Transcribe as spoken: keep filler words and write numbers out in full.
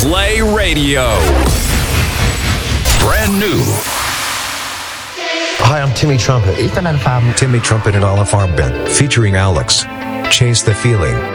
Play Radio. Brand new. Hi, I'm Timmy Trumpet. Ethan and Fam. Timmy Trumpet and Olive Band, featuring Alex. Chase the Feeling.